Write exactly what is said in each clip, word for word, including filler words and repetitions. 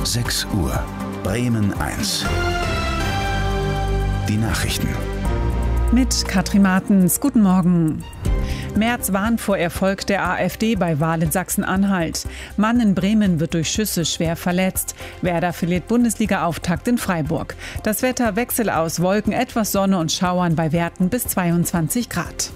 sechs Uhr. Bremen eins. Die Nachrichten. Mit Katrin Martens. Guten Morgen. Merz warnt vor Erfolg der AfD bei Wahl in Sachsen-Anhalt. Mann in Bremen wird durch Schüsse schwer verletzt. Werder verliert Bundesliga-Auftakt in Freiburg. Das Wetter Wechsel aus Wolken, etwas Sonne und Schauern bei Werten bis zweiundzwanzig Grad.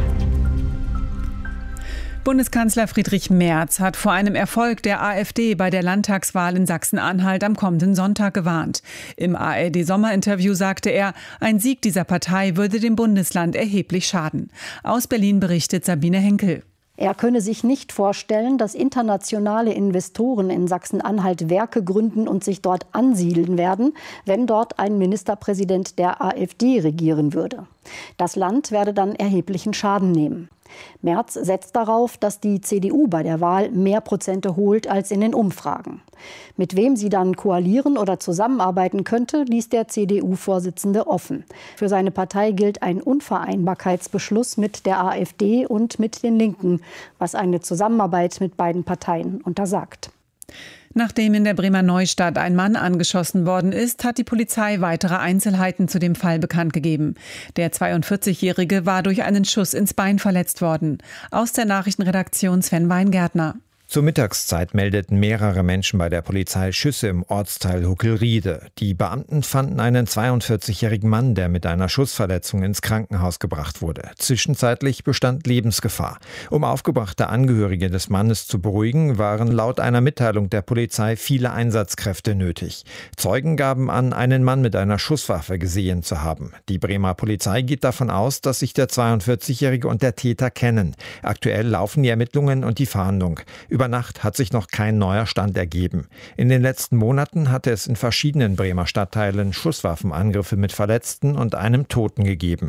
Bundeskanzler Friedrich Merz hat vor einem Erfolg der AfD bei der Landtagswahl in Sachsen-Anhalt am kommenden Sonntag gewarnt. Im A R D-Sommerinterview sagte er, ein Sieg dieser Partei würde dem Bundesland erheblich schaden. Aus Berlin berichtet Sabine Henkel. Er könne sich nicht vorstellen, dass internationale Investoren in Sachsen-Anhalt Werke gründen und sich dort ansiedeln werden, wenn dort ein Ministerpräsident der AfD regieren würde. Das Land werde dann erheblichen Schaden nehmen. Merz setzt darauf, dass die C D U bei der Wahl mehr Prozente holt als in den Umfragen. Mit wem sie dann koalieren oder zusammenarbeiten könnte, ließ der C D U-Vorsitzende offen. Für seine Partei gilt ein Unvereinbarkeitsbeschluss mit der AfD und mit den Linken, was eine Zusammenarbeit mit beiden Parteien untersagt. Nachdem in der Bremer Neustadt ein Mann angeschossen worden ist, hat die Polizei weitere Einzelheiten zu dem Fall bekannt gegeben. Der zweiundvierzigjährige war durch einen Schuss ins Bein verletzt worden. Aus der Nachrichtenredaktion Sven Weingärtner. Zur Mittagszeit meldeten mehrere Menschen bei der Polizei Schüsse im Ortsteil Huckelriede. Die Beamten fanden einen zweiundvierzigjährigen Mann, der mit einer Schussverletzung ins Krankenhaus gebracht wurde. Zwischenzeitlich bestand Lebensgefahr. Um aufgebrachte Angehörige des Mannes zu beruhigen, waren laut einer Mitteilung der Polizei viele Einsatzkräfte nötig. Zeugen gaben an, einen Mann mit einer Schusswaffe gesehen zu haben. Die Bremer Polizei geht davon aus, dass sich der zweiundvierzigjährige und der Täter kennen. Aktuell laufen die Ermittlungen und die Fahndung. Über Nacht hat sich noch kein neuer Stand ergeben. In den letzten Monaten hatte es in verschiedenen Bremer Stadtteilen Schusswaffenangriffe mit Verletzten und einem Toten gegeben.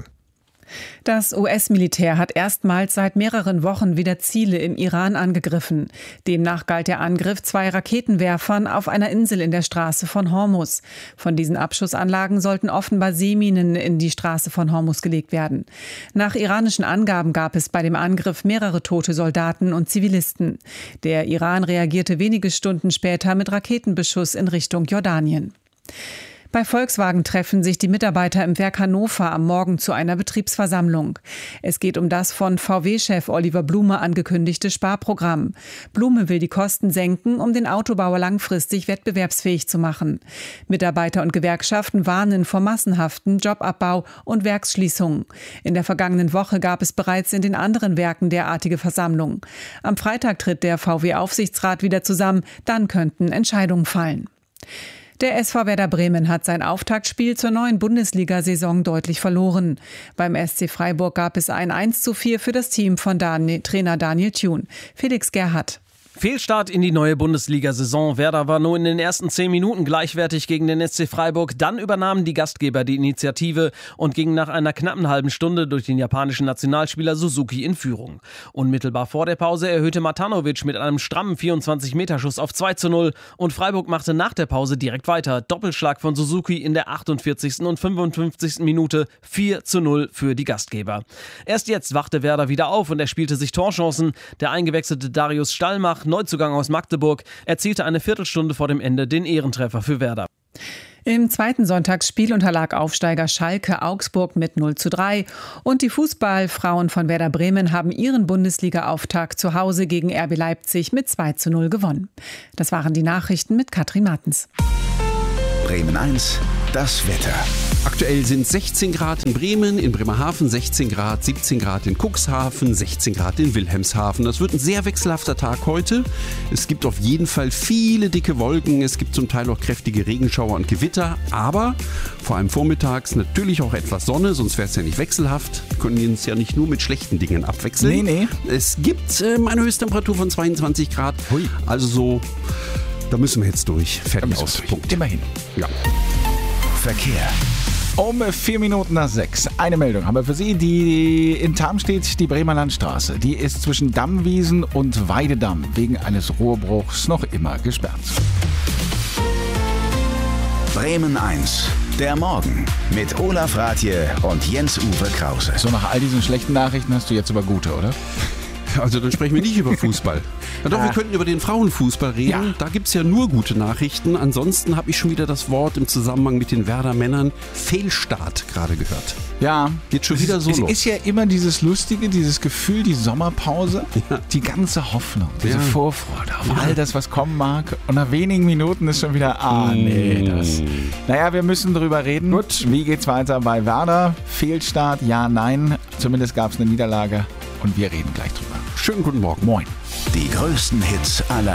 Das U S-Militär hat erstmals seit mehreren Wochen wieder Ziele im Iran angegriffen. Demnach galt der Angriff zwei Raketenwerfern auf einer Insel in der Straße von Hormuz. Von diesen Abschussanlagen sollten offenbar Seeminen in die Straße von Hormuz gelegt werden. Nach iranischen Angaben gab es bei dem Angriff mehrere tote Soldaten und Zivilisten. Der Iran reagierte wenige Stunden später mit Raketenbeschuss in Richtung Jordanien. Bei Volkswagen treffen sich die Mitarbeiter im Werk Hannover am Morgen zu einer Betriebsversammlung. Es geht um das von V W-Chef Oliver Blume angekündigte Sparprogramm. Blume will die Kosten senken, um den Autobauer langfristig wettbewerbsfähig zu machen. Mitarbeiter und Gewerkschaften warnen vor massenhaften Jobabbau und Werksschließungen. In der vergangenen Woche gab es bereits in den anderen Werken derartige Versammlungen. Am Freitag tritt der V W-Aufsichtsrat wieder zusammen, dann könnten Entscheidungen fallen. Der S V Werder Bremen hat sein Auftaktspiel zur neuen Bundesliga-Saison deutlich verloren. Beim S C Freiburg gab es ein eins zu vier für das Team von Daniel, Trainer Daniel Thun. Felix Gerhardt. Fehlstart in die neue Bundesliga-Saison. Werder war nur in den ersten zehn Minuten gleichwertig gegen den S C Freiburg. Dann übernahmen die Gastgeber die Initiative und gingen nach einer knappen halben Stunde durch den japanischen Nationalspieler Suzuki in Führung. Unmittelbar vor der Pause erhöhte Matanovic mit einem strammen vierundzwanzig-Meter-Schuss auf zwei zu null und Freiburg machte nach der Pause direkt weiter. Doppelschlag von Suzuki in der achtundvierzigsten und fünfundfünfzigsten Minute, vier zu null für die Gastgeber. Erst jetzt wachte Werder wieder auf und er spielte sich Torchancen. Der eingewechselte Darius Stallmach, Neuzugang aus Magdeburg, erzielte eine Viertelstunde vor dem Ende den Ehrentreffer für Werder. Im zweiten Sonntagsspiel unterlag Aufsteiger Schalke Augsburg mit null zu drei und die Fußballfrauen von Werder Bremen haben ihren Bundesliga-Auftakt zu Hause gegen R B Leipzig mit zwei zu null gewonnen. Das waren die Nachrichten mit Katrin Martens. Bremen eins, das Wetter. Aktuell sind sechzehn Grad in Bremen, in Bremerhaven sechzehn Grad, siebzehn Grad in Cuxhaven, sechzehn Grad in Wilhelmshaven. Das wird ein sehr wechselhafter Tag heute. Es gibt auf jeden Fall viele dicke Wolken. Es gibt zum Teil auch kräftige Regenschauer und Gewitter. Aber vor allem vormittags natürlich auch etwas Sonne, sonst wäre es ja nicht wechselhaft. Wir können uns ja nicht nur mit schlechten Dingen abwechseln. Nee, nee. Es gibt ähm, eine Höchsttemperatur von zweiundzwanzig Grad. Hui. Also so, da müssen wir jetzt durch. Fertig aus. Durch. Punkt. Immerhin. Ja. Verkehr. Um vier Minuten nach sechs. Eine Meldung haben wir für Sie. Die in Tarm steht die Bremer Landstraße. Die ist zwischen Dammwiesen und Weidedamm wegen eines Rohrbruchs noch immer gesperrt. Bremen eins. Der Morgen mit Olaf Rathje und Jens-Uwe Krause. So, nach all diesen schlechten Nachrichten hast du jetzt aber gute, oder? Also dann sprechen wir nicht über Fußball. Ja, doch, wir könnten über den Frauenfußball reden. Ja. Da gibt es ja nur gute Nachrichten. Ansonsten habe ich schon wieder das Wort im Zusammenhang mit den Werder-Männern Fehlstart gerade gehört. Ja. Geht schon wieder so es los. Es ist ja immer dieses Lustige, dieses Gefühl, die Sommerpause, Ja. die ganze Hoffnung, diese Ja. Vorfreude auf Ja. all das, was kommen mag. Und nach wenigen Minuten ist schon wieder, ah nee, das. Naja, wir müssen drüber reden. Gut. Wie geht's weiter bei Werder? Fehlstart, ja, nein. Zumindest gab es eine Niederlage und wir reden gleich drüber. Schönen guten Morgen. Moin. Die größten Hits aller